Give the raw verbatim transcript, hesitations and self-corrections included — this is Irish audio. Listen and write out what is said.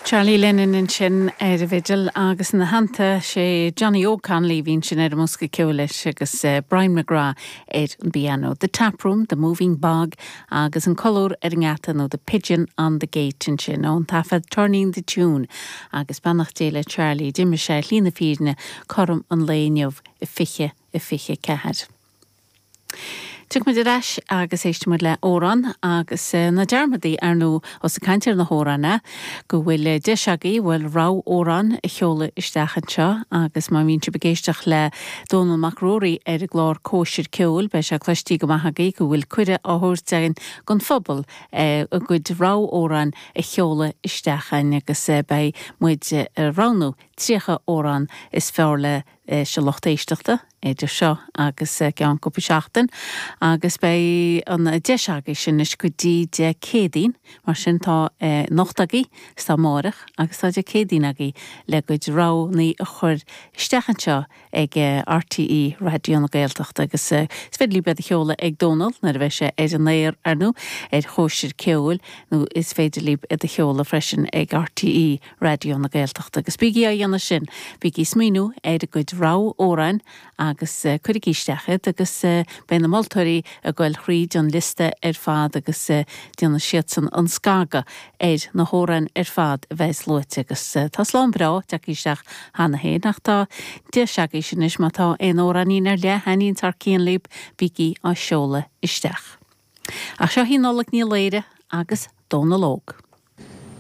Charlie Lennon in sin ar a vigil agus na hanta sé Johnny O'Connelly vín sin ar a musca ceolis agus uh, Brian McGrath ar an piano. The Tap Room, The Moving Bog agus an color ar an ngata nó The Pigeon on the Gate in sin ón tafad Turning the Tune agus bannach déile Charlie Dimmer sé lína fíne chorum an léineh i fiche i fiche cehad. Tuig me de reis agus éiste mu le óran agus uh, na dearmadí ar nó os a caintear na hóranna go bhfuil uh, deisagaí bhfuil rá óran i cheola isteachchan seo agus má vín se begéisteach le Donald McRory ar a glár cóisiir ceol be se cloistí go maithagaí go bhfuil cuide áthúirteagan gon phobal uh, a gcuid rá óran i cheola isteachchan agus uh, bei muid uh, ránú tríocha óran is fearr le uh, se locht éisteachta éidir seo agus uh, ceann cúpa seachtain agus bei an deisagaí sin is go dtí de cédín mar sin tá uh, nochtagaí stá mórach agus tá de cédínagaí le goid ránaí a chur isteachchan seo ag uh, R T E Radio na Gaeltachta agus uh, sfidlí bed a cheola ag Donald na bheith sé ar an léir arnú ar chóisiir ceol nó is féidir líb a cheola freisin ag R T E Radio na Gaeltachta agus bígí a dhéanana sin bígí smínú ar a goid rá órain agus uh, chuirigí isteachad agus uh, ben na moltóirí a gfuil chríd an liste ar fad agus uh, déanana siad san an scága ar na hóran ar fad a bheits loite agus uh, tá slán brá deach isteach hána hé nach tá deisagaí sin is má tá ein óranín ar le haín tar cían líb bígí á seola isteach. Ach seo hí nólaach ní léire agus dóna lóg.